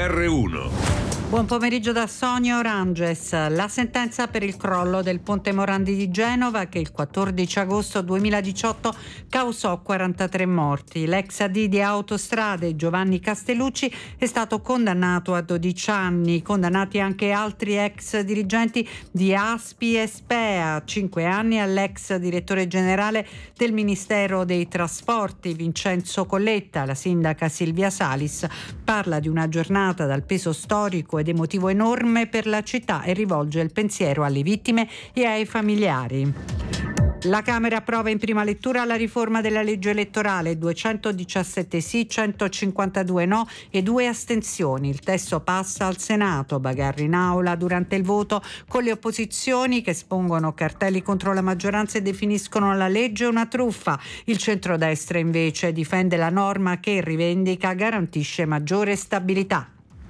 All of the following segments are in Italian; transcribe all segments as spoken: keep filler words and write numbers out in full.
R uno. Buon pomeriggio da Sonia Oranges. La sentenza per il crollo del ponte Morandi di Genova, che il quattordici agosto duemiladiciotto causò quarantatré morti. L'ex A D di Autostrade Giovanni Castellucci è stato condannato a dodici anni. Condannati anche altri ex dirigenti di A S P I e S P E A. cinque anni all'ex direttore generale del Ministero dei Trasporti Vincenzo Colletta. La sindaca Silvia Salis parla di una giornata dal peso storico ed emotivo enorme per la città e rivolge il pensiero alle vittime e ai familiari. La Camera approva in prima lettura la riforma della legge elettorale, duecentodiciassette sì, centocinquantadue no e due astensioni. Il testo passa al Senato, bagarre in aula durante il voto con le opposizioni che espongono cartelli contro la maggioranza e definiscono la legge una truffa. Il centrodestra invece difende la norma che rivendica garantisce maggiore stabilità.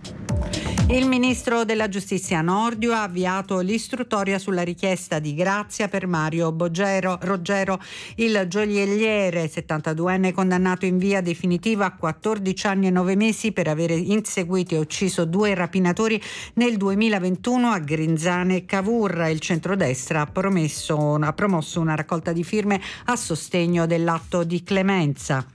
Il ministro della Giustizia Nordio ha avviato l'istruttoria sulla richiesta di grazia per Mario Boggero, Roggero, il gioielliere settantaduenne condannato in via definitiva a quattordici anni e nove mesi per avere inseguito e ucciso due rapinatori nel duemilaventuno a Grinzane e Cavour. Il centrodestra ha, promesso, ha promosso una raccolta di firme a sostegno dell'atto di clemenza.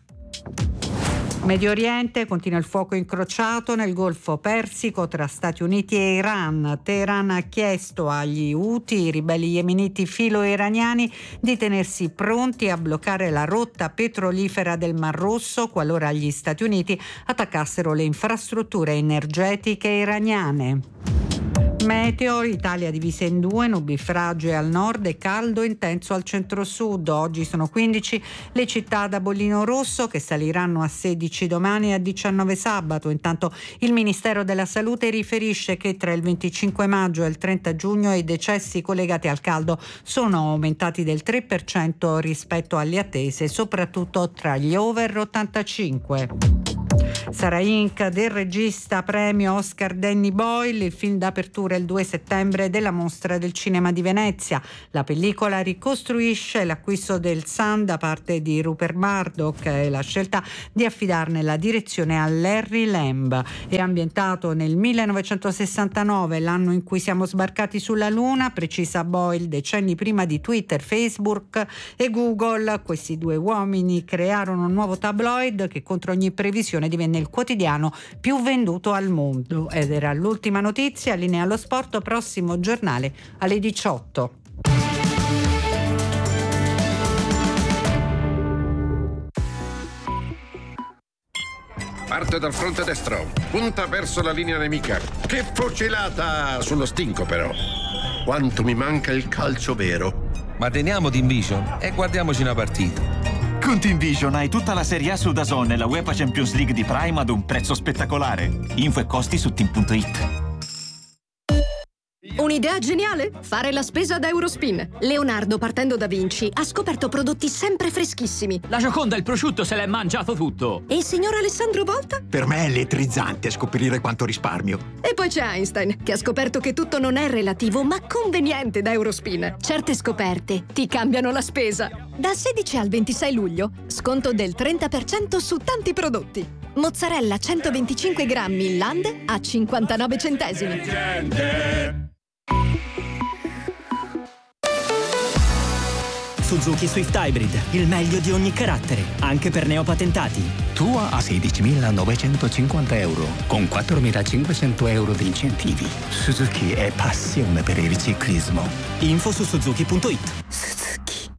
Medio Oriente, continua il fuoco incrociato nel Golfo Persico tra Stati Uniti e Iran. Teheran ha chiesto agli Houthi, i ribelli yemeniti filo-iraniani, di tenersi pronti a bloccare la rotta petrolifera del Mar Rosso qualora gli Stati Uniti attaccassero le infrastrutture energetiche iraniane. Meteo, Italia divisa in due, nubifragio al nord e caldo intenso al centro-sud. Oggi sono quindici le città da bollino rosso che saliranno a sedici domani e a diciannove sabato. Intanto il Ministero della Salute riferisce che tra il venticinque maggio e il trenta giugno i decessi collegati al caldo sono aumentati del tre per cento rispetto alle attese, soprattutto tra gli over ottantacinque. Sarà Inc del regista premio Oscar Danny Boyle, il film d'apertura il due settembre della Mostra del Cinema di Venezia. La pellicola ricostruisce l'acquisto del Sun da parte di Rupert Murdoch e la scelta di affidarne la direzione a Larry Lamb. È ambientato nel millenovecentosessantanove, l'anno in cui siamo sbarcati sulla Luna, precisa Boyle, decenni prima di Twitter, Facebook e Google. Questi due uomini crearono un nuovo tabloid che contro ogni previsione divenne il quotidiano più venduto al mondo. Ed era l'ultima notizia. Linea allo sport, prossimo giornale alle diciotto. Parte dal fronte destro, punta verso la linea nemica. Che fucilata sullo stinco però. Quanto mi manca il calcio vero. Ma teniamo Team Vision e guardiamoci una partita. Con Team Vision hai tutta la Serie A su DAZN e la UEFA Champions League di Prime ad un prezzo spettacolare. Info e costi su team punto it. Un'idea geniale? Fare la spesa da Eurospin. Leonardo, partendo da Vinci, ha scoperto prodotti sempre freschissimi. La Gioconda e il prosciutto se l'è mangiato tutto. E il signor Alessandro Volta? Per me è elettrizzante scoprire quanto risparmio. E poi c'è Einstein, che ha scoperto che tutto non è relativo, ma conveniente da Eurospin. Certe scoperte ti cambiano la spesa. Dal sedici al ventisei luglio, sconto del trenta per cento su tanti prodotti. Mozzarella centoventicinque grammi Land a cinquantanove centesimi. Suzuki Swift Hybrid, il meglio di ogni carattere, anche per neopatentati. Tua a sedicimilanovecentocinquanta euro, con quattromilacinquecento euro di incentivi. Suzuki è passione per il ciclismo. Info su suzuki punto it. Suzuki.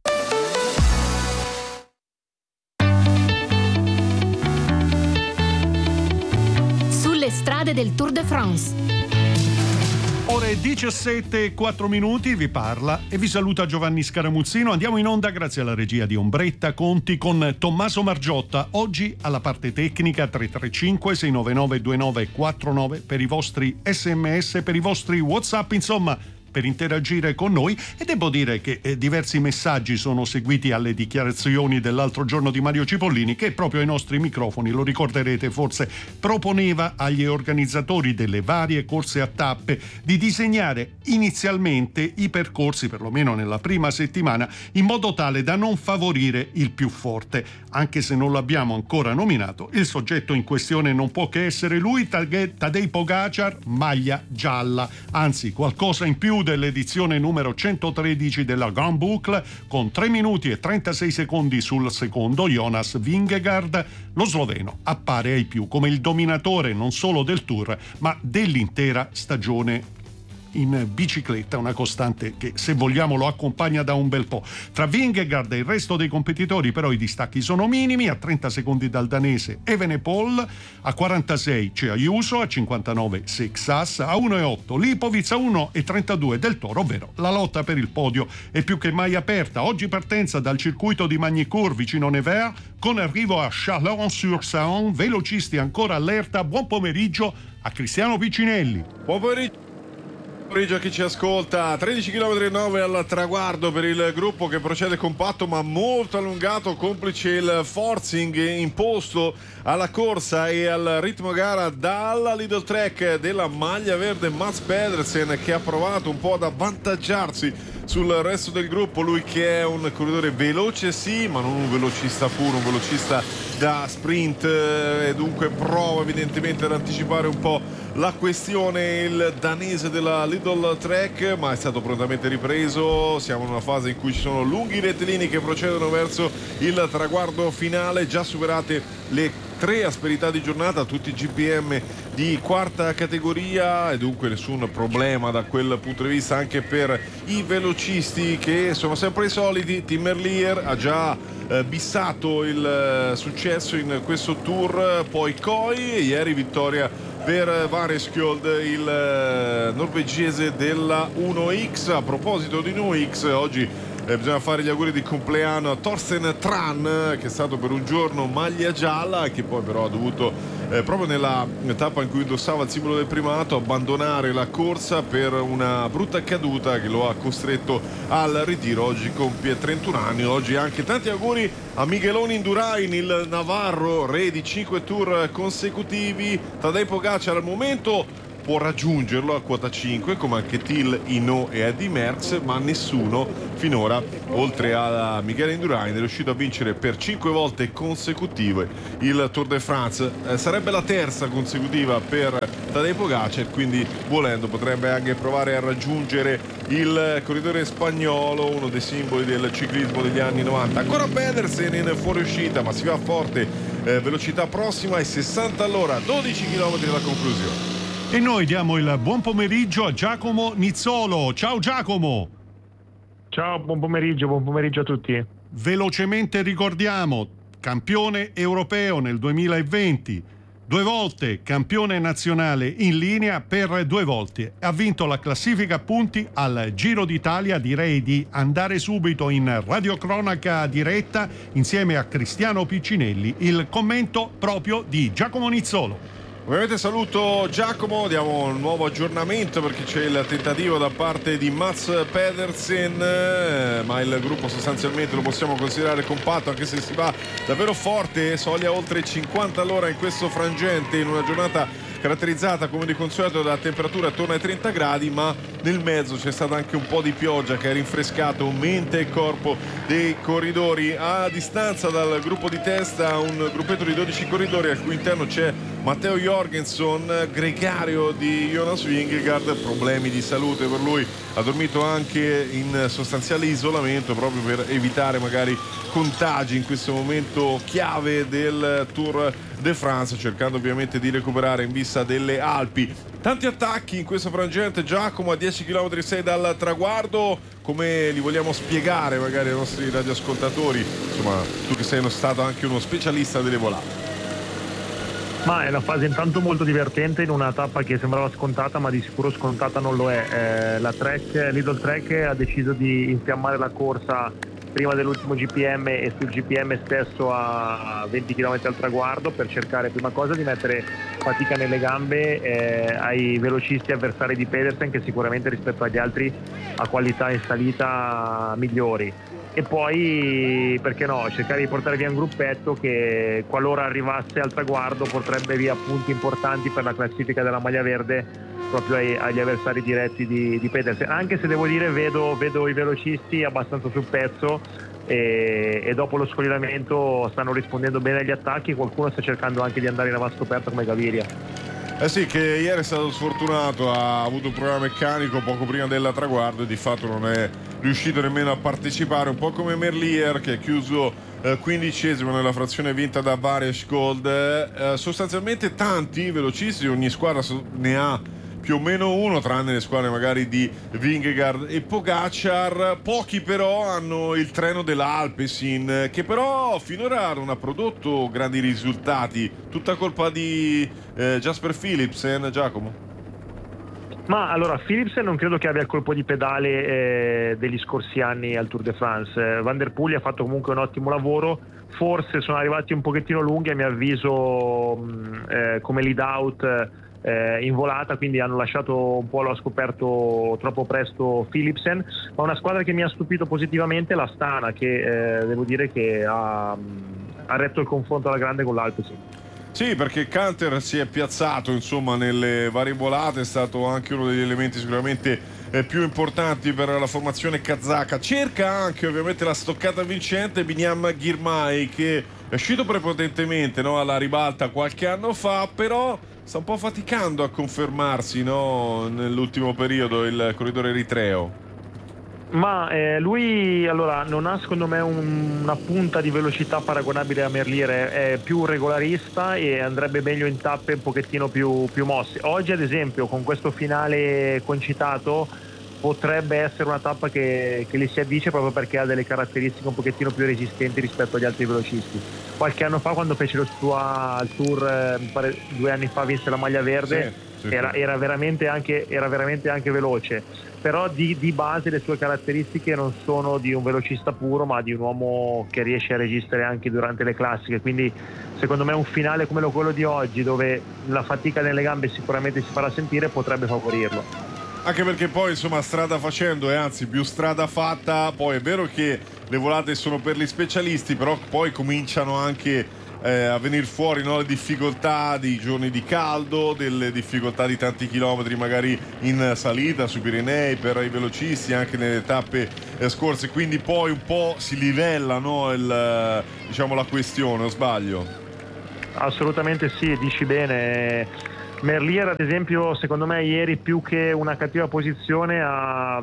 Sulle strade del Tour de France. Ore diciassette e quattro minuti, vi parla e vi saluta Giovanni Scaramuzzino. Andiamo in onda grazie alla regia di Ombretta Conti con Tommaso Margiotta. Oggi alla parte tecnica tre tre cinque sei nove nove due nove quattro nove per i vostri sms, per i vostri WhatsApp, insomma per interagire con noi, e devo dire che eh, diversi messaggi sono seguiti alle dichiarazioni dell'altro giorno di Mario Cipollini, che proprio ai nostri microfoni, lo ricorderete forse, proponeva agli organizzatori delle varie corse a tappe di disegnare inizialmente i percorsi, perlomeno nella prima settimana, in modo tale da non favorire il più forte. Anche se non l'abbiamo ancora nominato, il soggetto in questione non può che essere lui, Tadej Pogačar, maglia gialla, anzi qualcosa in più dell'edizione numero centotredici della Grand Boucle, con tre minuti e trentasei secondi sul secondo. Jonas Vingegaard, lo sloveno, appare ai più come il dominatore non solo del Tour ma dell'intera stagione in bicicletta, una costante che, se vogliamo, lo accompagna da un bel po'. Tra Vingegaard e il resto dei competitori però i distacchi sono minimi. A trenta secondi dal danese Evenepoel, a quarantasei c'è Ayuso, a cinquantanove Seixas, a uno virgola otto Lipovic, a uno virgola trentadue Del Toro, ovvero la lotta per il podio è più che mai aperta. Oggi partenza dal circuito di Magny-Cours vicino Nevers, con arrivo a Chalon-sur-Saône, velocisti ancora allerta. Buon pomeriggio a Cristiano Piccinelli. Buon pomeriggio. A chi ci ascolta. Tredici virgola nove chilometri al traguardo per il gruppo, che procede compatto ma molto allungato, complice il forcing imposto alla corsa e al ritmo gara dalla Lidl Trek della maglia verde Mads Pedersen, che ha provato un po' ad avvantaggiarsi sul resto del gruppo. Lui che è un corridore veloce sì, ma non un velocista puro, un velocista da sprint, e dunque prova evidentemente ad anticipare un po' la questione il danese della Lidl Trek, ma è stato prontamente ripreso. Siamo in una fase in cui ci sono lunghi rettilini che procedono verso il traguardo finale, già superate le tre asperità di giornata, tutti i G P M di quarta categoria, e dunque nessun problema da quel punto di vista anche per i velocisti, che sono sempre i soliti. Tim Merlier ha già eh, bissato il eh, successo in questo tour, poi Koi, e ieri vittoria per Vareskjold, il eh, norvegese della uno X. A proposito di uno X, oggi Eh, bisogna fare gli auguri di compleanno a Thorsten Tran, che è stato per un giorno maglia gialla, che poi però ha dovuto eh, proprio nella tappa in cui indossava il simbolo del primato abbandonare la corsa per una brutta caduta che lo ha costretto al ritiro. Oggi compie trentuno anni. Oggi anche tanti auguri a Miguelón Indurain, il navarro, re di cinque tour consecutivi. Tadej Pogačar al momento può raggiungerlo a quota cinque, come anche Till, Hinault e Eddy Merckx, ma nessuno finora, oltre a Miguel Indurain, è riuscito a vincere per cinque volte consecutive il Tour de France. Eh, sarebbe la terza consecutiva per Tadej Pogačar, quindi volendo potrebbe anche provare a raggiungere il corridore spagnolo, uno dei simboli del ciclismo degli anni novanta. Ancora Pedersen in fuoriuscita, ma si va forte, eh, velocità prossima ai sessanta all'ora, dodici chilometri dalla conclusione. E noi diamo il buon pomeriggio a Giacomo Nizzolo. Ciao Giacomo. Ciao, buon pomeriggio, buon pomeriggio a tutti. Velocemente ricordiamo, campione europeo nel duemilaventi, due volte campione nazionale in linea per due volte. Ha vinto la classifica a punti al Giro d'Italia. Direi di andare subito in radiocronaca diretta insieme a Cristiano Piccinelli. Il commento proprio di Giacomo Nizzolo. Ovviamente saluto Giacomo, diamo un nuovo aggiornamento perché c'è il tentativo da parte di Mads Pedersen, ma il gruppo sostanzialmente lo possiamo considerare compatto, anche se si va davvero forte, soglia oltre cinquanta all'ora in questo frangente, in una giornata caratterizzata come di consueto da temperatura attorno ai trenta gradi, ma nel mezzo c'è stata anche un po' di pioggia che ha rinfrescato mente e corpo dei corridori. A distanza dal gruppo di testa un gruppetto di dodici corridori al cui interno c'è Matteo Jorgensen, gregario di Jonas Vingegaard, problemi di salute per lui, ha dormito anche in sostanziale isolamento proprio per evitare magari contagi in questo momento chiave del Tour de France, cercando ovviamente di recuperare in vista delle Alpi. Tanti attacchi in questo frangente, Giacomo, a dieci virgola sei chilometri dal traguardo. Come li vogliamo spiegare magari ai nostri radioascoltatori, insomma tu che sei stato anche uno specialista delle volate? Ma è la fase intanto molto divertente in una tappa che sembrava scontata, ma di sicuro scontata non lo è. Eh, la Trek, Lidl Trek ha deciso di infiammare la corsa prima dell'ultimo G P M e sul G P M stesso a venti chilometri al traguardo, per cercare prima cosa di mettere fatica nelle gambe eh, ai velocisti avversari di Pedersen, che sicuramente rispetto agli altri ha qualità in salita migliori. E poi, perché no, cercare di portare via un gruppetto che, qualora arrivasse al traguardo, porterebbe via punti importanti per la classifica della maglia verde proprio ai, agli avversari diretti di, di Pedersen. Anche se devo dire, vedo, vedo i velocisti abbastanza sul pezzo e, e dopo lo scollamento stanno rispondendo bene agli attacchi. Qualcuno sta cercando anche di andare in avanscoperta come Gaviria. Eh sì, che ieri è stato sfortunato, ha avuto un problema meccanico poco prima del traguardo e di fatto non è riuscito nemmeno a partecipare, un po' come Merlier, che è chiuso eh, quindicesimo nella frazione vinta da Vares Gold. Eh, sostanzialmente tanti velocisti, ogni squadra ne ha più o meno uno, tranne le squadre magari di Vingegaard e Pogacar. Pochi però hanno il treno dell'Alpecin, che però finora non ha prodotto grandi risultati, tutta colpa di eh, Jasper Philipsen. Giacomo? Ma allora, Philipsen non credo che abbia il colpo di pedale eh, degli scorsi anni al Tour de France. eh, Van der Poel ha fatto comunque un ottimo lavoro, forse sono arrivati un pochettino lunghi a mio avviso mh, eh, come lead out Eh, in volata, quindi hanno lasciato un po', l'ho scoperto troppo presto Philipsen. Ma una squadra che mi ha stupito positivamente è la Astana, che eh, devo dire che ha, ha retto il confronto alla grande con l'Alpecin. Sì, perché Canter si è piazzato insomma nelle varie volate, è stato anche uno degli elementi sicuramente eh, più importanti per la formazione kazaka. Cerca anche ovviamente la stoccata vincente Binyam Girmay, che è uscito prepotentemente, no, alla ribalta qualche anno fa, però sta un po' faticando a confermarsi, no, nell'ultimo periodo, il corridore eritreo. Ma eh, lui allora non ha secondo me un, una punta di velocità paragonabile a Merlier, è più regolarista e andrebbe meglio in tappe un pochettino più, più mosse. Oggi ad esempio con questo finale concitato potrebbe essere una tappa che, che gli si addice, proprio perché ha delle caratteristiche un pochettino più resistenti rispetto agli altri velocisti. Qualche anno fa, quando fece lo suo al Tour, eh, mi pare due anni fa, vinse la maglia verde, sì, sì, era, era, veramente anche, era veramente anche veloce, però di, di base le sue caratteristiche non sono di un velocista puro, ma di un uomo che riesce a resistere anche durante le classiche. Quindi secondo me un finale come quello di oggi, dove la fatica nelle gambe sicuramente si farà sentire, potrebbe favorirlo. Anche perché poi insomma strada facendo, e anzi più strada fatta, poi è vero che le volate sono per gli specialisti, però poi cominciano anche eh, a venire fuori, no, le difficoltà di giorni di caldo, delle difficoltà di tanti chilometri magari in salita sui Pirenei per i velocisti anche nelle tappe eh, scorse, quindi poi un po' si livella, no, il, diciamo, la questione, o sbaglio? Assolutamente sì, dici bene. Merlier ad esempio secondo me ieri, più che una cattiva posizione, ha,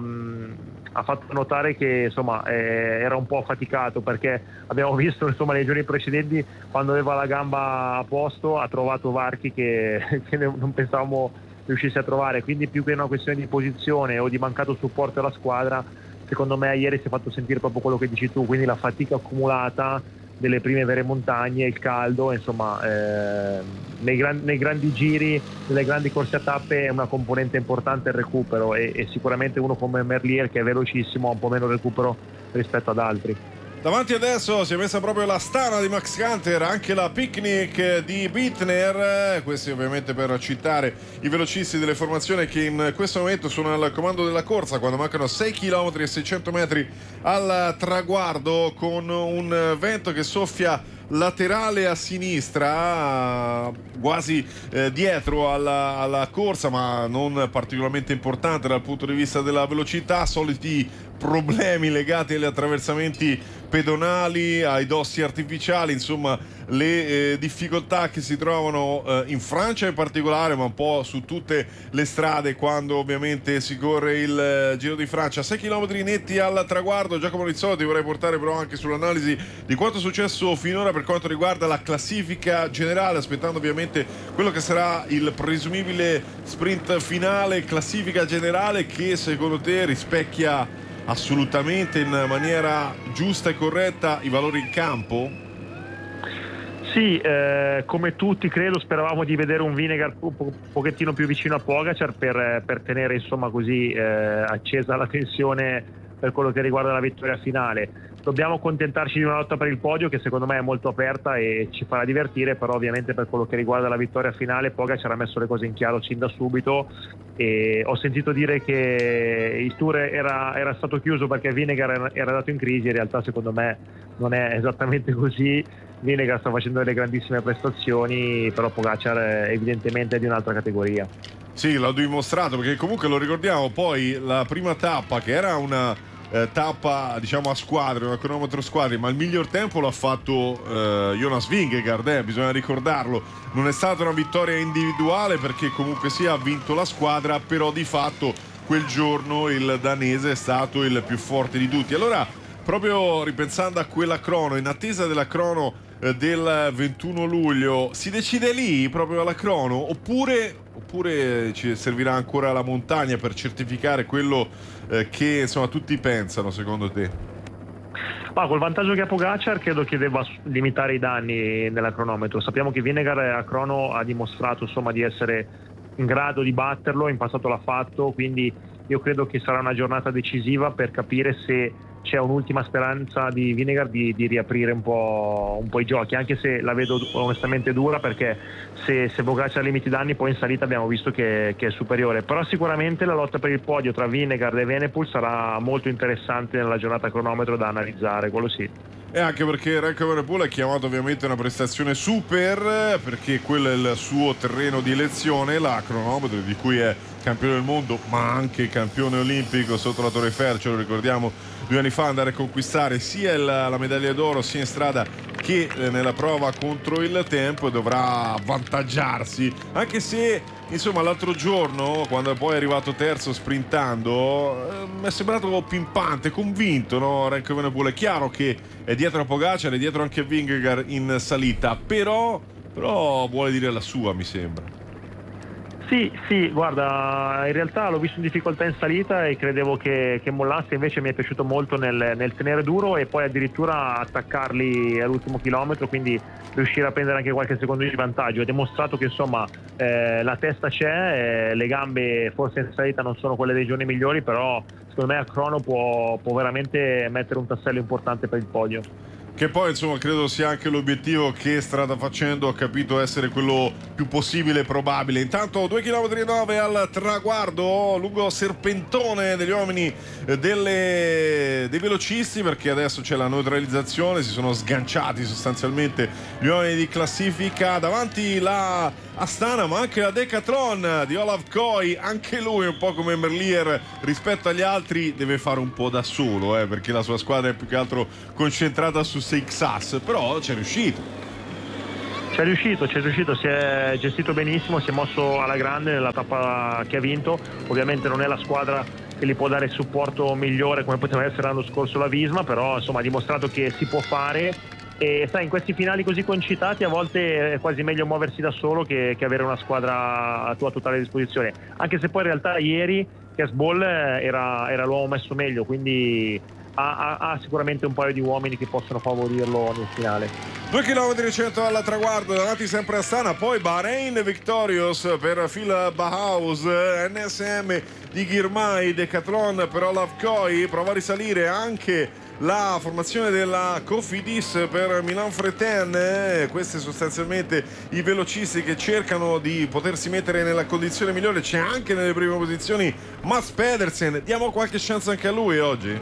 ha fatto notare che insomma eh, era un po' affaticato, perché abbiamo visto insomma nei giorni precedenti, quando aveva la gamba a posto, ha trovato varchi che, che non pensavamo riuscisse a trovare. Quindi più che una questione di posizione o di mancato supporto alla squadra, secondo me ieri si è fatto sentire proprio quello che dici tu, quindi la fatica accumulata delle prime vere montagne, il caldo, insomma eh, nei, gran, nei grandi giri, nelle grandi corse a tappe è una componente importante il recupero, e, e sicuramente uno come Merlier, che è velocissimo, ha un po' meno recupero rispetto ad altri. Davanti adesso si è messa proprio la Astana di Max Canter, anche la Picnic di Bittner, questi ovviamente per citare i velocisti delle formazioni che in questo momento sono al comando della corsa, quando mancano sei chilometri e seicento metri al traguardo, con un vento che soffia laterale a sinistra, quasi eh, dietro alla, alla corsa, ma non particolarmente importante dal punto di vista della velocità. Soliti problemi legati agli attraversamenti pedonali, ai dossi artificiali, insomma le eh, difficoltà che si trovano eh, in Francia in particolare, ma un po' su tutte le strade quando ovviamente si corre il eh, Giro di Francia. sei chilometri netti al traguardo. Giacomo Rizzotti, vorrei portare però anche sull'analisi di quanto è successo finora per quanto riguarda la classifica generale, aspettando ovviamente quello che sarà il presumibile sprint finale. Classifica generale che secondo te rispecchia assolutamente in maniera giusta e corretta i valori in campo? Sì, eh, come tutti credo speravamo di vedere un Vingegaard un po- pochettino più vicino a Pogacar per, per tenere insomma così eh, accesa la tensione per quello che riguarda la vittoria finale. Dobbiamo accontentarci di una lotta per il podio che secondo me è molto aperta e ci farà divertire, però ovviamente per quello che riguarda la vittoria finale Pogacar ha messo le cose in chiaro sin da subito, e ho sentito dire che il tour era, era stato chiuso perché Vingegaard era, era andato in crisi. In realtà secondo me non è esattamente così. Vingegaard sta facendo delle grandissime prestazioni, però Pogacar evidentemente è di un'altra categoria. Sì, l'ho dimostrato, perché comunque lo ricordiamo, poi la prima tappa che era una Eh, tappa diciamo a squadre, un cronometro squadre, ma il miglior tempo l'ha fatto eh, Jonas Vingegaard, eh, bisogna ricordarlo. Non è stata una vittoria individuale perché comunque sia ha vinto la squadra, però di fatto quel giorno il danese è stato il più forte di tutti. Allora, proprio ripensando a quella crono, in attesa della crono eh, del ventuno luglio, si decide lì proprio alla crono oppure oppure ci servirà ancora la montagna per certificare quello eh, che insomma tutti pensano, secondo te? Ma col vantaggio che ha Pogacar credo che debba limitare i danni nella cronometro. Sappiamo che Vingegaard a crono ha dimostrato insomma di essere in grado di batterlo, in passato l'ha fatto, quindi io credo che sarà una giornata decisiva per capire se c'è un'ultima speranza di Vingegaard di, di riaprire un po', un po' i giochi, anche se la vedo onestamente dura, perché se, se Pogacar limiti i danni poi in salita abbiamo visto che, che è superiore. Però sicuramente la lotta per il podio tra Vingegaard e Evenepoel sarà molto interessante nella giornata cronometro da analizzare, quello sì. E anche perché Remco Evenepoel è chiamato ovviamente una prestazione super, perché quello è il suo terreno di elezione, la cronometro di cui è campione del mondo ma anche campione olimpico sotto la Torre Eiffel, ce lo ricordiamo due anni fa, andare a conquistare sia il, la medaglia d'oro sia in strada che eh, nella prova contro il tempo, e dovrà avvantaggiarsi, anche se insomma l'altro giorno quando poi è arrivato terzo sprintando eh, mi è sembrato pimpante, convinto, no? Remco Evenepoel è chiaro che è dietro a Pogacar, è dietro anche a Vingegaard in salita, però, però vuole dire la sua, mi sembra. Sì, sì, guarda, in realtà l'ho visto in difficoltà in salita e credevo che, che mollasse, invece mi è piaciuto molto nel, nel tenere duro e poi addirittura attaccarli all'ultimo chilometro, quindi riuscire a prendere anche qualche secondo di vantaggio. Ha dimostrato che insomma eh, la testa c'è, eh, le gambe forse in salita non sono quelle dei giorni migliori, però secondo me a crono può, può veramente mettere un tassello importante per il podio. Che poi insomma credo sia anche l'obiettivo che strada facendo ha capito essere quello più possibile e probabile. Intanto due chilometri e nove al traguardo, lungo serpentone degli uomini delle, dei velocisti, perché adesso c'è la neutralizzazione, si sono sganciati sostanzialmente gli uomini di classifica, davanti la Astana ma anche la Decathlon di Olav Koy, anche lui un po' come Merlier rispetto agli altri deve fare un po' da solo, eh, perché la sua squadra è più che altro concentrata su Seixas, però c'è riuscito. C'è riuscito, c'è riuscito, si è gestito benissimo, si è mosso alla grande nella tappa che ha vinto. Ovviamente non è la squadra che gli può dare il supporto migliore come poteva essere l'anno scorso la Visma, però insomma ha dimostrato che si può fare. E sai, in questi finali così concitati a volte è quasi meglio muoversi da solo che, che avere una squadra a tua totale disposizione, anche se poi in realtà ieri Casbol era, era l'uomo messo meglio, quindi ha, ha, ha sicuramente un paio di uomini che possono favorirlo nel finale. due chilometri e cento al traguardo, davanti sempre a Astana, poi Bahrain Victorious per Phil Bauhaus, N S M di Girmay, Decathlon per Olav Koy, prova a risalire anche la formazione della Cofidis per Milan Freten, eh, questi sostanzialmente i velocisti che cercano di potersi mettere nella condizione migliore. C'è anche nelle prime posizioni Mats Pedersen, diamo qualche chance anche a lui oggi?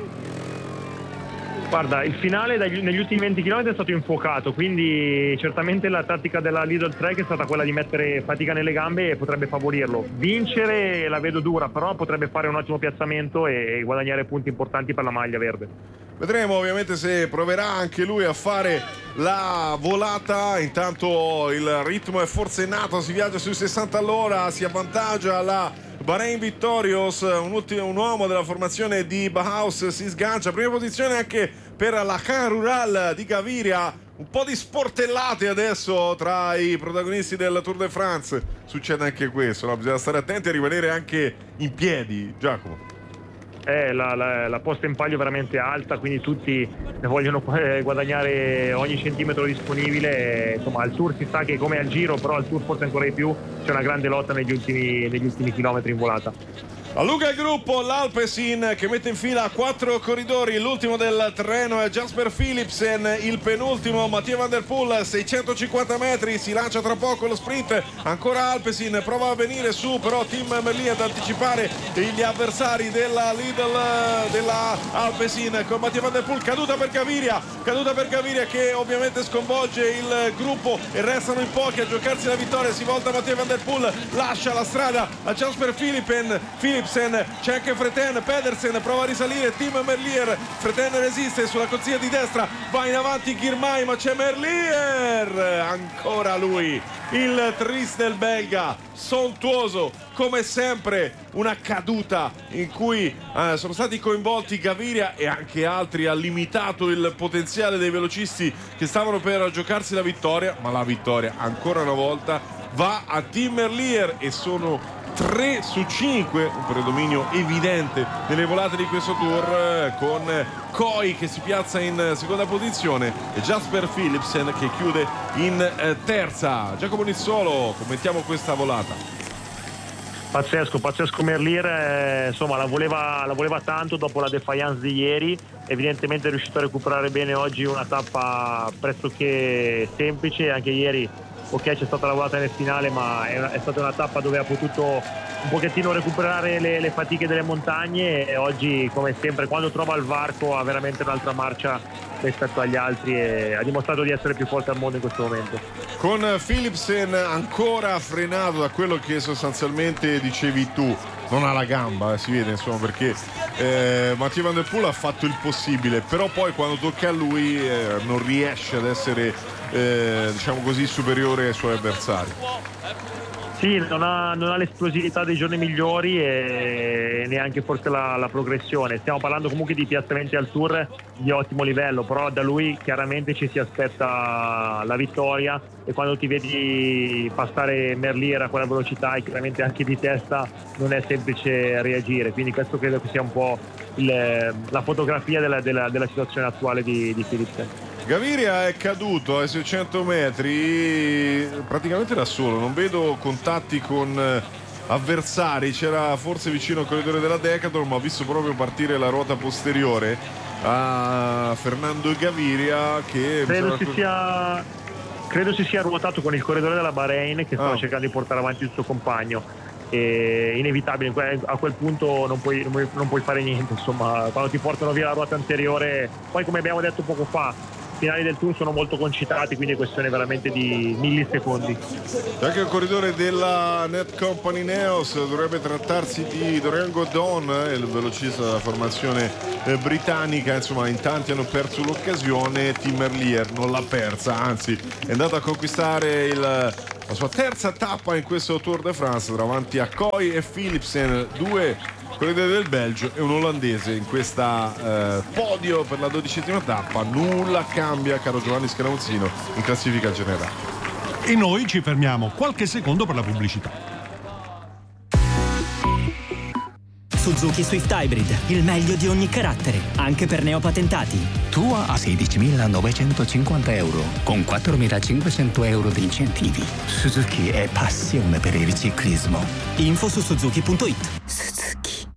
Guarda, il finale dagli, negli ultimi venti chilometri è stato infuocato, quindi certamente la tattica della Lidl Trek è stata quella di mettere fatica nelle gambe e potrebbe favorirlo. Vincere la vedo dura, però potrebbe fare un ottimo piazzamento e guadagnare punti importanti per la maglia verde. Vedremo ovviamente se proverà anche lui a fare la volata. Intanto il ritmo è forsennato, si viaggia sui sessanta all'ora, si avvantaggia la Bahrain Victorious, un, ultimo, un uomo della formazione di Bauhaus si sgancia, prima posizione anche per la Can Rural di Gaviria. Un po' di sportellate adesso tra i protagonisti del Tour de France, succede anche questo, no? Bisogna stare attenti a rimanere anche in piedi, Giacomo. Eh, la, la, la posta in palio è veramente alta, quindi tutti vogliono guadagnare ogni centimetro disponibile. Insomma, al Tour si sa che come al Giro, però al Tour forse ancora di più c'è una grande lotta negli ultimi, negli ultimi chilometri in volata. Allunga il gruppo l'Alpecin che mette in fila quattro corridori. L'ultimo del treno è Jasper Philipsen, il penultimo Mathieu Van Der Poel, seicentocinquanta metri, si lancia tra poco lo sprint. Ancora Alpecin, prova a venire su però Tim Merlier ad anticipare gli avversari della Lidl della Alpecin con Mathieu Van Der Poel. Caduta per Gaviria, caduta per Gaviria che ovviamente sconvolge il gruppo e restano in pochi a giocarsi la vittoria. Si volta Mathieu Van Der Poel, lascia la strada a Jasper Philipsen. Philipsen, c'è anche Freten, Pedersen prova a risalire, Tim Merlier, Freten resiste sulla consiglia di destra, va in avanti Girmay ma c'è Merlier, ancora lui, il tris del belga, sontuoso come sempre, una caduta in cui eh, sono stati coinvolti Gaviria e anche altri, ha limitato il potenziale dei velocisti che stavano per giocarsi la vittoria, ma la vittoria ancora una volta va a Tim Merlier e sono tre su cinque, un predominio evidente nelle volate di questo tour, con Coy che si piazza in seconda posizione e Jasper Philipsen che chiude in terza. Giacomo Nizzolo, commentiamo questa volata. Pazzesco, pazzesco Merlier, eh, insomma la voleva, la voleva tanto dopo la defiance di ieri, evidentemente è riuscito a recuperare bene oggi una tappa pressoché semplice, anche ieri ok c'è stata la volata nel finale ma è, una, è stata una tappa dove ha potuto un pochettino recuperare le, le fatiche delle montagne e oggi come sempre quando trova il varco ha veramente un'altra marcia rispetto agli altri e ha dimostrato di essere più forte al mondo in questo momento. Con Philipsen ancora frenato da quello che sostanzialmente dicevi tu, non ha la gamba, eh, si vede insomma perché eh, Mathieu Van Der Poel ha fatto il possibile, però poi quando tocca a lui eh, non riesce ad essere eh, diciamo così superiore ai suoi avversari. Sì, non ha, non ha l'esplosività dei giorni migliori e neanche forse la, la progressione. Stiamo parlando comunque di piazzamenti al Tour di ottimo livello, però da lui chiaramente ci si aspetta la vittoria e quando ti vedi passare Merlier a quella velocità e chiaramente anche di testa non è semplice reagire, quindi questo credo che sia un po' il, la fotografia della, della, della situazione attuale di, di Philipsen. Gaviria è caduto ai seicento metri praticamente da solo, non vedo contatti con avversari, c'era forse vicino al corridore della Decathlon ma ho visto proprio partire la ruota posteriore a Fernando Gaviria che credo si sia credo si sia ruotato con il corridore della Bahrain che stava ah. cercando di portare avanti il suo compagno. È inevitabile, a quel punto non puoi, non puoi fare niente, insomma quando ti portano via la ruota anteriore, poi come abbiamo detto poco fa i finali del tour sono molto concitati, quindi è questione veramente di millisecondi. Anche il corridore della Net Company Neos, dovrebbe trattarsi di Dorian Godon, eh, il velocista della formazione eh, britannica, insomma in tanti hanno perso l'occasione, Tim Merlier non l'ha persa, anzi è andato a conquistare il la sua terza tappa in questo Tour de France davanti a Coy e Philipsen, due corridori del Belgio e un olandese in questa eh, podio per la dodicesima tappa. Nulla cambia, caro Giovanni Scaramuzzino, in classifica generale. E noi ci fermiamo qualche secondo per la pubblicità. Suzuki Swift Hybrid, il meglio di ogni carattere, anche per neopatentati. Tua a sedicimilanovecentocinquanta euro, con quattromilacinquecento euro di incentivi. Suzuki è passione per il ciclismo. Info su suzuki punto it. Suzuki.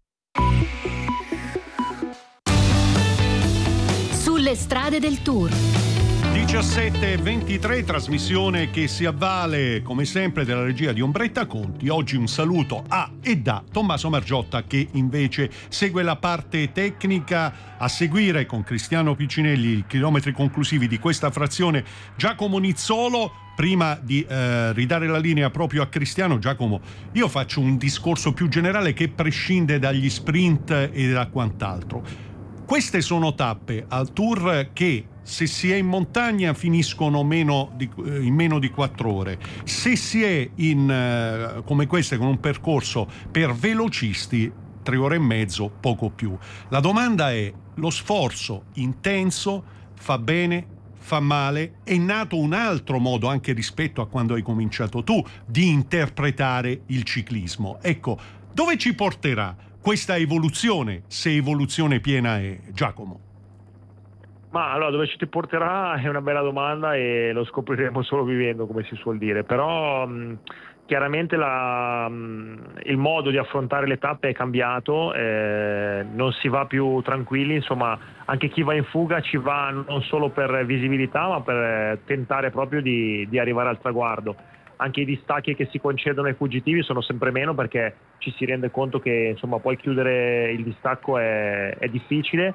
Sulle strade del Tour. diciassette e ventitré, trasmissione che si avvale come sempre della regia di Ombretta Conti. Oggi un saluto a e da Tommaso Margiotta che invece segue la parte tecnica. A seguire con Cristiano Piccinelli i chilometri conclusivi di questa frazione Giacomo Nizzolo. Prima di eh, ridare la linea proprio a Cristiano, Giacomo, io faccio un discorso più generale che prescinde dagli sprint e da quant'altro. Queste sono tappe al Tour che se si è in montagna finiscono meno di, in meno di quattro ore. Se si è in eh, come queste con un percorso per velocisti, tre ore e mezzo, poco più. La domanda è: lo sforzo intenso fa bene, fa male? È nato un altro modo, anche rispetto a quando hai cominciato tu, di interpretare il ciclismo. Ecco, dove ci porterà questa evoluzione, se evoluzione piena è, Giacomo? Ma allora dove ci ti porterà è una bella domanda e lo scopriremo solo vivendo, come si suol dire, però mh, chiaramente la, il modo di affrontare le tappe è cambiato, eh, non si va più tranquilli, insomma anche chi va in fuga ci va non solo per visibilità ma per tentare proprio di, di arrivare al traguardo. Anche i distacchi che si concedono ai fuggitivi sono sempre meno, perché ci si rende conto che insomma poi chiudere il distacco è, è difficile.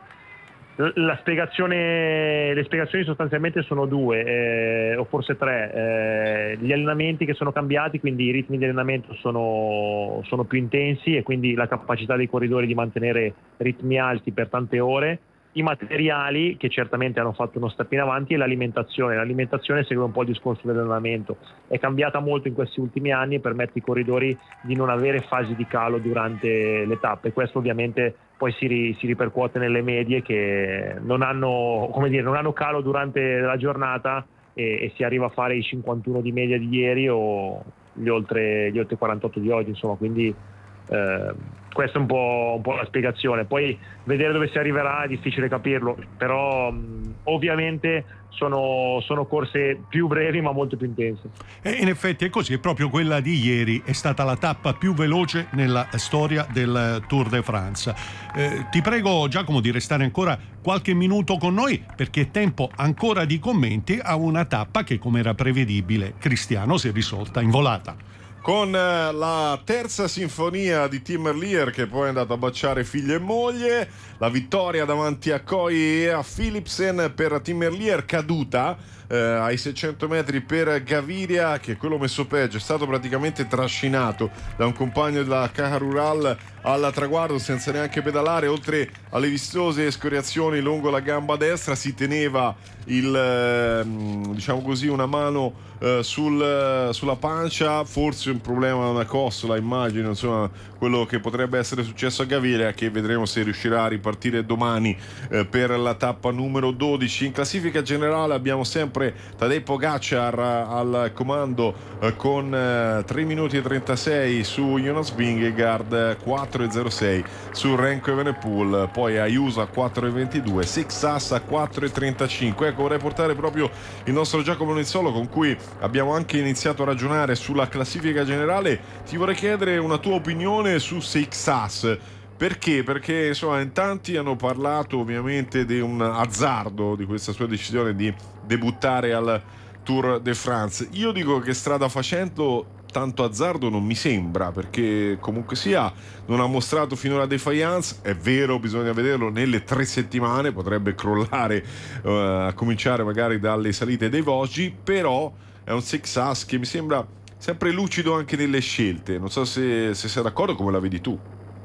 La spiegazione, le spiegazioni sostanzialmente sono due, eh, o forse tre. Eh, gli allenamenti che sono cambiati, quindi i ritmi di allenamento sono, sono più intensi e quindi la capacità dei corridori di mantenere ritmi alti per tante ore. I materiali, che certamente hanno fatto uno step in avanti, e l'alimentazione. L'alimentazione segue un po' il discorso dell'allenamento. È cambiata molto in questi ultimi anni e permette ai corridori di non avere fasi di calo durante le tappe. Questo ovviamente poi si, ri, si ripercuote nelle medie, che non hanno, come dire, non hanno calo durante la giornata e, e si arriva a fare i cinquantuno di media di ieri o gli oltre, gli oltre quarantotto di oggi, insomma, quindi eh, questa è un po', un po' la spiegazione. Poi vedere dove si arriverà è difficile capirlo, però mh, ovviamente sono, sono corse più brevi ma molto più intense. E in effetti è così, è proprio quella di ieri è stata la tappa più veloce nella storia del Tour de France. Eh, ti prego Giacomo di restare ancora qualche minuto con noi, perché è tempo ancora di commenti a una tappa che, come era prevedibile, Cristiano si è risolta in volata. Con la terza sinfonia di Tim Merlier, che poi è andato a baciare figlio e moglie, la vittoria davanti a Coy e a Philipsen per Tim Merlier, caduta eh, ai seicento metri per Gaviria, che quello messo peggio è stato praticamente trascinato da un compagno della Caja Rural al traguardo senza neanche pedalare. Oltre alle vistose escoriazioni lungo la gamba destra, si teneva il eh, diciamo così una mano eh, sul, sulla pancia, forse un problema, una costola, immagino, insomma quello che potrebbe essere successo a Gaviria, che vedremo se riuscirà a ripartire domani eh, per la tappa numero dodici. In classifica generale abbiamo sempre Tadej Pogacar al comando eh, con eh, tre minuti e trentasei su Jonas Vingegaard, quattro e zero sei su Remco Evenepoel, poi Ayuso a quattro e ventidue, Sixas a quattro e trentacinque. Ecco, vorrei portare proprio il nostro Giacomo Nizzolo, con cui abbiamo anche iniziato a ragionare sulla classifica generale. Ti vorrei chiedere una tua opinione su Sixas. Perché? Perché insomma in tanti hanno parlato ovviamente di un azzardo, di questa sua decisione di debuttare al Tour de France. Io dico che strada facendo tanto azzardo non mi sembra, perché comunque sia non ha mostrato finora defiance. È vero, bisogna vederlo nelle tre settimane, potrebbe crollare uh, a cominciare magari dalle salite dei Vosgi, però è un Sixas che mi sembra sempre lucido anche nelle scelte. Non so se, se sei d'accordo, come la vedi tu.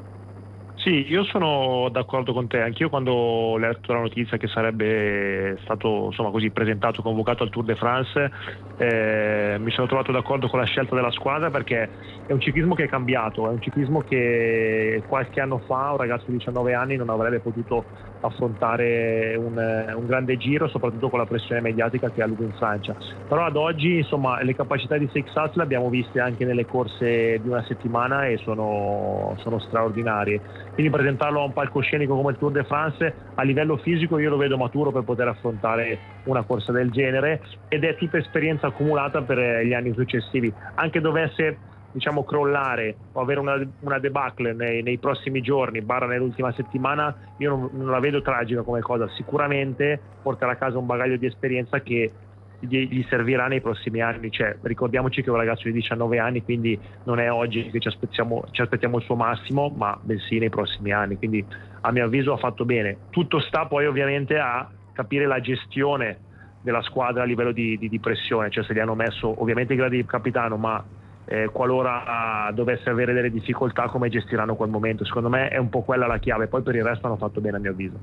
Sì, io sono d'accordo con te. Anch'io, quando ho letto la notizia che sarebbe stato insomma così presentato, convocato al Tour de France, eh, mi sono trovato d'accordo con la scelta della squadra, perché è un ciclismo che è cambiato, è un ciclismo che qualche anno fa un ragazzo di diciannove anni non avrebbe potuto affrontare un, un grande giro, soprattutto con la pressione mediatica che ha avuto in Francia. Però ad oggi insomma le capacità di Sixas le abbiamo viste anche nelle corse di una settimana e sono, sono straordinarie. Quindi presentarlo a un palcoscenico come il Tour de France, a livello fisico io lo vedo maturo per poter affrontare una corsa del genere, ed è tutta esperienza accumulata per gli anni successivi. Anche dovesse diciamo crollare o avere una, una debacle nei, nei prossimi giorni, barra nell'ultima settimana, io non, non la vedo tragica come cosa. Sicuramente porterà a casa un bagaglio di esperienza che gli, gli servirà nei prossimi anni. Cioè, ricordiamoci che è un ragazzo di diciannove anni, quindi non è oggi che ci aspettiamo, ci aspettiamo il suo massimo, ma bensì nei prossimi anni. Quindi a mio avviso ha fatto bene. Tutto sta poi ovviamente a capire la gestione della squadra a livello di, di, di pressione, cioè se gli hanno messo ovviamente i gradi di capitano, ma eh, qualora dovesse avere delle difficoltà, come gestiranno quel momento. Secondo me è un po' quella la chiave, poi per il resto hanno fatto bene a mio avviso.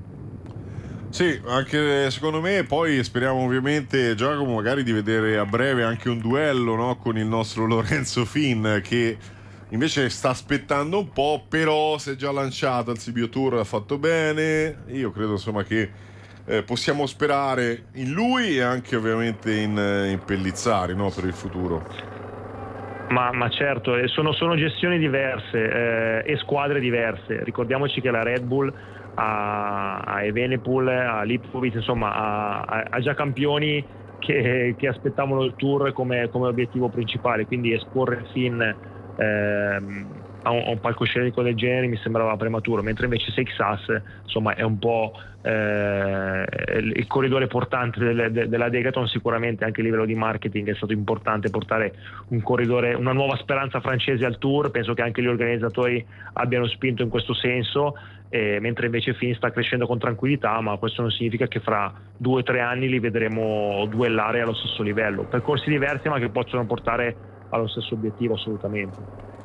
Sì, anche secondo me. Poi speriamo ovviamente, Giacomo, magari di vedere a breve anche un duello, no, con il nostro Lorenzo Fin, che invece sta aspettando un po', però si è già lanciato al Sibiu Tour, ha fatto bene. Io credo insomma che eh, possiamo sperare in lui e anche ovviamente in, in Pellizzari, no, per il futuro. Ma, ma certo, sono, sono gestioni diverse eh, e squadre diverse. Ricordiamoci che la Red Bull ha, ha Evenepoel, ha Lipkovic, insomma ha, ha già campioni che, che aspettavano il Tour come, come obiettivo principale, quindi esporre il Finn ehm, a, un, a un palcoscenico del genere mi sembrava prematuro, mentre invece Seix Ass insomma è un po' eh, il corridore portante del, de, della Decathlon. Sicuramente anche a livello di marketing è stato importante portare un corridore, una nuova speranza francese al Tour. Penso che anche gli organizzatori abbiano spinto in questo senso, eh, mentre invece Finn sta crescendo con tranquillità, ma questo non significa che fra due o tre anni li vedremo duellare allo stesso livello. Percorsi diversi ma che possono portare allo stesso obiettivo assolutamente.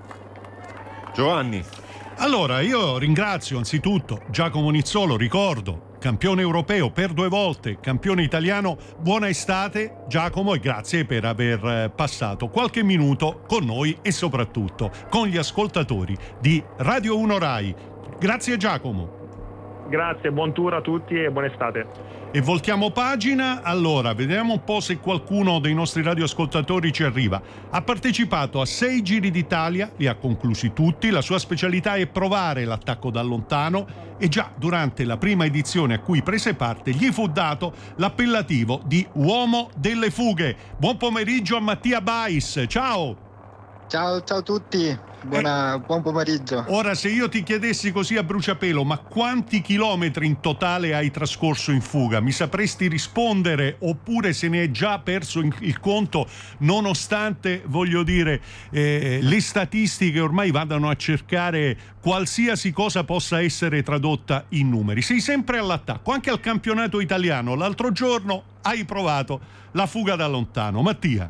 Giovanni. Allora, io ringrazio anzitutto Giacomo Nizzolo, ricordo, campione europeo per due volte, campione italiano. Buona estate Giacomo, e grazie per aver passato qualche minuto con noi e soprattutto con gli ascoltatori di Radio uno Rai. Grazie Giacomo. Grazie, buon tour a tutti e buona estate. E voltiamo pagina. Allora, vediamo un po' se qualcuno dei nostri radioascoltatori ci arriva. Ha partecipato a sei Giri d'Italia, li ha conclusi tutti. La sua specialità è provare l'attacco da lontano e già durante la prima edizione a cui prese parte gli fu dato l'appellativo di uomo delle fughe. Buon pomeriggio a Mattia Bais. Ciao! Ciao, ciao a tutti, Buona, eh, buon pomeriggio. Ora, se io ti chiedessi così a bruciapelo, ma quanti chilometri in totale hai trascorso in fuga? Mi sapresti rispondere, oppure se ne è già perso il conto, nonostante, voglio dire, eh, le statistiche ormai vadano a cercare qualsiasi cosa possa essere tradotta in numeri? Sei sempre all'attacco, anche al campionato italiano. L'altro giorno hai provato la fuga da lontano. Mattia?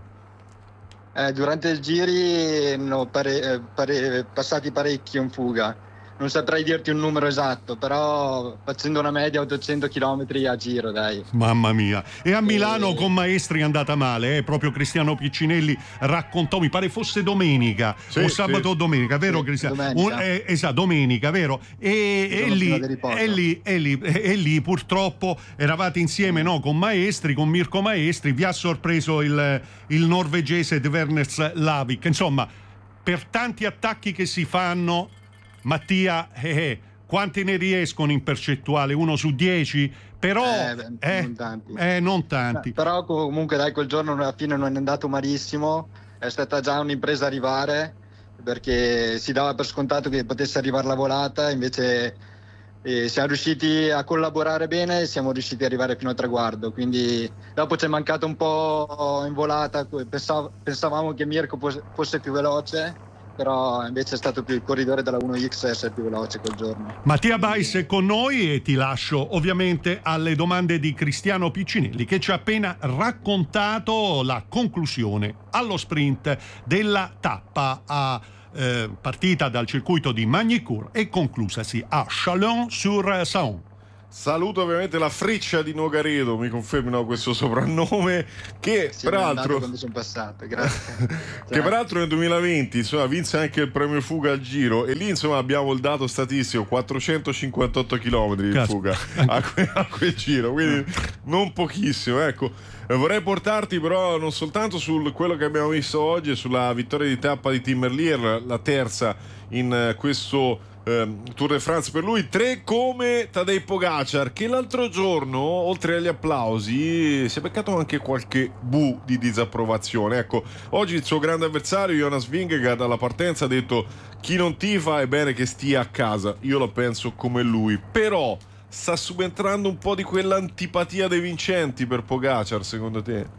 Eh, durante il giri no, pare, pare, passati parecchi in fuga. Non saprei dirti un numero esatto, però facendo una media ottocento chilometri a giro, dai. Mamma mia. E a Milano e... con Maestri è andata male, eh? Proprio Cristiano Piccinelli raccontò, mi pare fosse domenica, sì, o sabato o sì. domenica, vero sì, Cristiano? Domenica. Un, eh, esatto, domenica, vero? E, e, lì, e, lì, e, lì, e lì purtroppo eravate insieme, no? Con Maestri, con Mirko Maestri, vi ha sorpreso il, il norvegese Deverners Lavik. Insomma, per tanti attacchi che si fanno, Mattia, eh, eh, quanti ne riescono in percentuale? Uno su dieci? Però eh, eh, non tanti, eh, non tanti. No, però comunque dai, quel giorno alla fine non è andato malissimo. È stata già un'impresa arrivare, perché si dava per scontato che potesse arrivare la volata, invece eh, siamo riusciti a collaborare bene e siamo riusciti ad arrivare fino al traguardo. Quindi dopo ci è mancato un po' in volata, pensav- pensavamo che Mirko fosse più veloce, però invece è stato più il corridore della uno X a essere più veloce quel giorno. Mattia Bais è con noi e ti lascio ovviamente alle domande di Cristiano Piccinelli, che ci ha appena raccontato la conclusione allo sprint della tappa a eh, partita dal circuito di Magny-Cours e conclusasi a Chalon-sur-Saône. Saluto ovviamente la Freccia di Nogaredo, mi confermino questo soprannome, che sì, peraltro quando sono passato, grazie. che peraltro nel duemilaventi insomma vinse anche il premio fuga al Giro, e lì insomma abbiamo il dato statistico quattrocentocinquantotto chilometri di fuga a, que- a quel Giro, quindi non pochissimo, ecco. Vorrei portarti però non soltanto su quello che abbiamo visto oggi, sulla vittoria di tappa di Tim Merlier, la terza in questo Tour de France per lui, tre come Tadej Pogacar, che l'altro giorno oltre agli applausi si è beccato anche qualche bu di disapprovazione. Ecco, oggi il suo grande avversario Jonas Vingegaard alla partenza ha detto: chi non tifa è bene che stia a casa. Io lo penso come lui, però sta subentrando un po' di quell'antipatia dei vincenti per Pogacar, secondo te?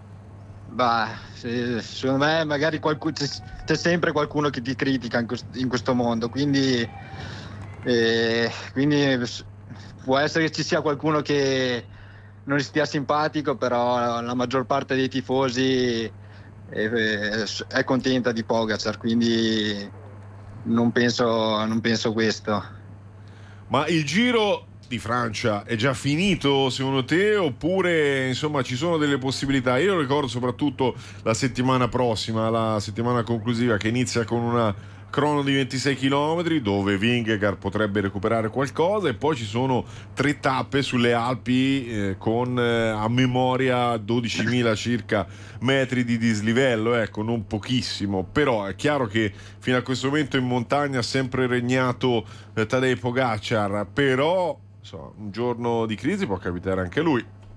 Bah, secondo me magari qualcuno, c'è, c'è sempre qualcuno che ti critica in, questo, in questo mondo, quindi, eh, quindi può essere che ci sia qualcuno che non gli stia simpatico, però la maggior parte dei tifosi è, è contenta di Pogacar, quindi non penso, non penso questo. Ma il Giro di Francia è già finito secondo te, oppure insomma ci sono delle possibilità? Io ricordo soprattutto la settimana prossima, la settimana conclusiva, che inizia con una crono di ventisei chilometri dove Vingegaard potrebbe recuperare qualcosa, e poi ci sono tre tappe sulle Alpi eh, con eh, a memoria dodicimila circa metri di dislivello, ecco, non pochissimo, però è chiaro che fino a questo momento in montagna ha sempre regnato eh, Tadej Pogacar, però insomma, un giorno di crisi può capitare anche lui.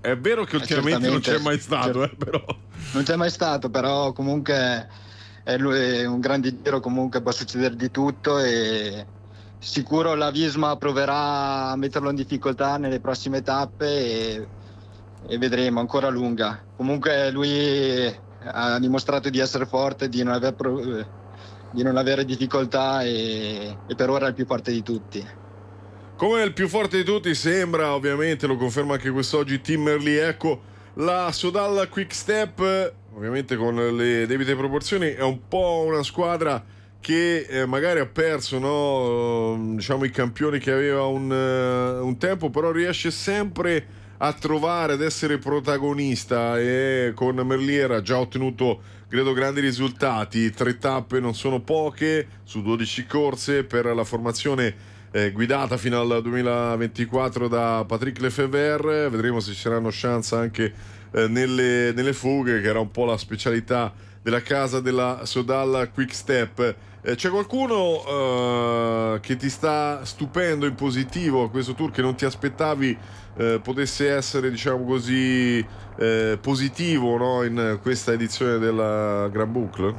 È vero che ultimamente eh, non c'è mai stato, eh, però. Non c'è mai stato, però comunque è, lui, è un grande giro, comunque può succedere di tutto e sicuro la Visma proverà a metterlo in difficoltà nelle prossime tappe e, e vedremo, ancora lunga. Comunque lui ha dimostrato di essere forte, di non, aver, di non avere difficoltà e, e per ora è il più forte di tutti. Come il più forte di tutti sembra, ovviamente lo conferma anche quest'oggi Tim Merlier. Ecco, la Soudal Quick Step, ovviamente con le debite proporzioni, è un po' una squadra che eh, magari ha perso, no, diciamo, i campioni che aveva un, uh, un tempo, però riesce sempre a trovare, ad essere protagonista, e con Merlier ha già ottenuto, credo, grandi risultati. Tre tappe non sono poche su dodici corse per la formazione eh, guidata fino al duemilaventiquattro da Patrick Lefebvre. Vedremo se ci saranno chance anche eh, nelle, nelle fughe, che era un po' la specialità della casa della Soudal Quick Step. Eh, c'è qualcuno uh, che ti sta stupendo in positivo a questo tour, che non ti aspettavi eh, potesse essere, diciamo così, eh, positivo, no, in questa edizione della Grand Boucle?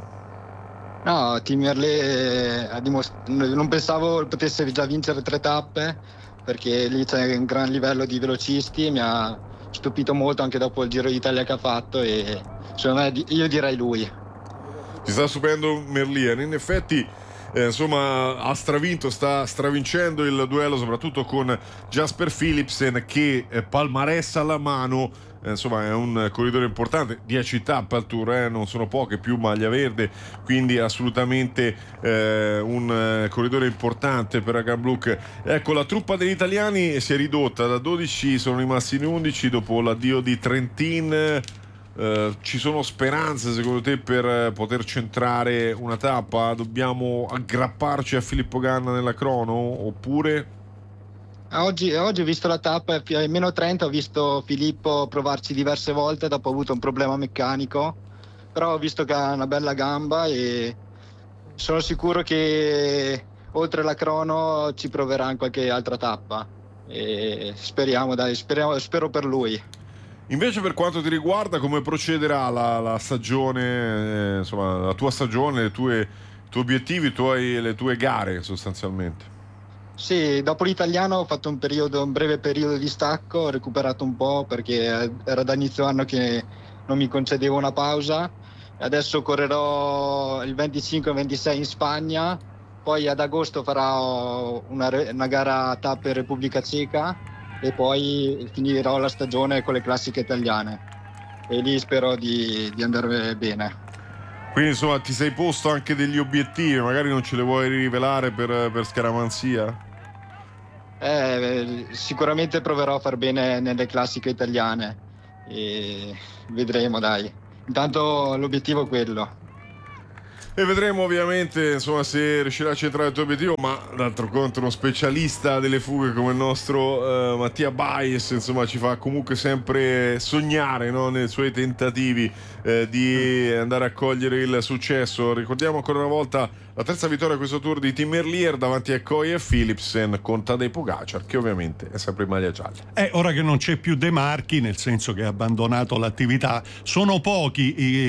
No, Tim Merlier ha dimost- non pensavo potesse già vincere tre tappe, perché lì c'è un gran livello di velocisti e mi ha stupito molto anche dopo il Giro d'Italia che ha fatto, e secondo me io direi lui. Ti sta stupendo Merlier, in effetti eh, insomma ha stravinto, sta stravincendo il duello soprattutto con Jasper Philipsen, che eh, palmarès alla mano, eh, insomma è un corridore importante. Dieci tappe al Tour, eh, non sono poche, più maglia verde, quindi assolutamente eh, un eh, corridore importante per la Grand Boucle. Ecco, la truppa degli italiani si è ridotta, da dodici sono rimasti in undici dopo l'addio di Trentin. Uh, ci sono speranze secondo te per poter centrare una tappa? Dobbiamo aggrapparci a Filippo Ganna nella crono oppure? Oggi, oggi ho visto la tappa a meno trenta, ho visto Filippo provarci diverse volte, dopo ha avuto un problema meccanico, però ho visto che ha una bella gamba e sono sicuro che oltre la crono ci proverà in qualche altra tappa e speriamo, dai, speriamo, spero per lui. Invece per quanto ti riguarda, come procederà la, la stagione, eh, insomma la tua stagione, le tue, i tuoi obiettivi, i tuoi, le tue gare sostanzialmente? Sì, dopo l'italiano ho fatto un periodo, un breve periodo di stacco, ho recuperato un po' perché era da inizio anno che non mi concedevo una pausa. Adesso correrò il venticinque e ventisei in Spagna, poi ad agosto farò una, una gara a tappe in Repubblica Ceca e poi finirò la stagione con le classiche italiane e lì spero di, di andare bene. Quindi insomma ti sei posto anche degli obiettivi, magari non ce li vuoi rivelare per, per scaramanzia? Eh, sicuramente proverò a far bene nelle classiche italiane e vedremo, dai. Intanto l'obiettivo è quello. E vedremo ovviamente, insomma, se riuscirà a centrare il tuo obiettivo, ma d'altro canto uno specialista delle fughe come il nostro uh, Mattia Baez, insomma, ci fa comunque sempre sognare, no, nei suoi tentativi eh, di andare a cogliere il successo. Ricordiamo ancora una volta la terza vittoria a questo Tour di Tim Merlier davanti a Coy e Philipsen, con Tadej Pogacar, che ovviamente è sempre in maglia gialla. Eh, ora che non c'è più De Marchi, nel senso che ha abbandonato l'attività, sono pochi i